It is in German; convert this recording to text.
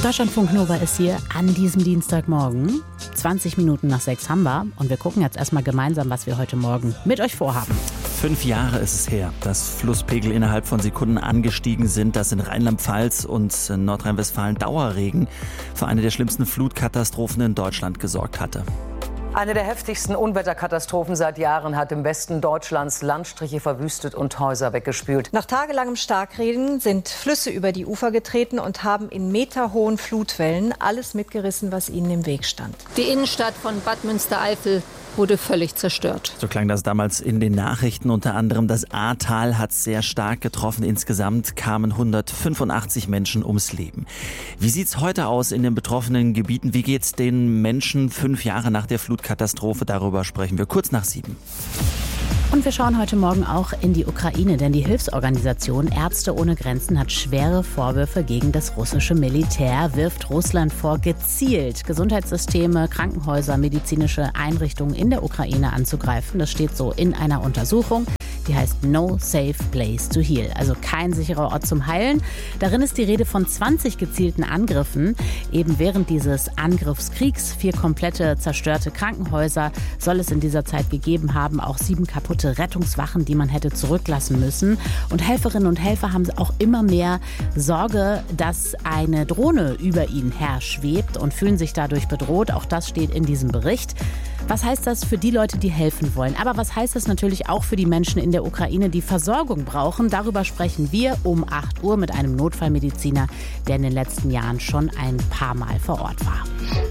Deutschlandfunk Nova ist hier an diesem Dienstagmorgen. 20 Minuten nach 6 haben wir. Und wir gucken jetzt erstmal gemeinsam, was wir heute Morgen mit euch vorhaben. 5 Jahre ist es her, dass Flusspegel innerhalb von Sekunden angestiegen sind, dass in Rheinland-Pfalz und Nordrhein-Westfalen Dauerregen für eine der schlimmsten Flutkatastrophen in Deutschland gesorgt hatte. Eine der heftigsten Unwetterkatastrophen seit Jahren hat im Westen Deutschlands Landstriche verwüstet und Häuser weggespült. Nach tagelangem Starkregen sind Flüsse über die Ufer getreten und haben in meterhohen Flutwellen alles mitgerissen, was ihnen im Weg stand. Die Innenstadt von Bad Münstereifel wurde völlig zerstört. So klang das damals in den Nachrichten. Unter anderem das Ahrtal hat sehr stark getroffen. Insgesamt kamen 185 Menschen ums Leben. Wie sieht's heute aus in den betroffenen Gebieten? Wie geht's den Menschen 5 Jahre nach der Flutkatastrophe? Darüber sprechen wir kurz nach 7. Und wir schauen heute Morgen auch in die Ukraine, denn die Hilfsorganisation Ärzte ohne Grenzen hat schwere Vorwürfe gegen das russische Militär, wirft Russland vor, gezielt Gesundheitssysteme, Krankenhäuser, medizinische Einrichtungen in der Ukraine anzugreifen. Das steht so in einer Untersuchung. Die heißt No Safe Place to Heal, also kein sicherer Ort zum Heilen. Darin ist die Rede von 20 gezielten Angriffen. Eben während dieses Angriffskriegs 4 komplette zerstörte Krankenhäuser soll es in dieser Zeit gegeben haben, auch 7 kaputte Rettungswachen, die man hätte zurücklassen müssen. Und Helferinnen und Helfer haben auch immer mehr Sorge, dass eine Drohne über ihnen herschwebt und fühlen sich dadurch bedroht. Auch das steht in diesem Bericht. Was heißt das für die Leute, die helfen wollen? Aber was heißt das natürlich auch für die Menschen in der Ukraine, die Versorgung brauchen? Darüber sprechen wir um 8 Uhr mit einem Notfallmediziner, der in den letzten Jahren schon ein paar Mal vor Ort war.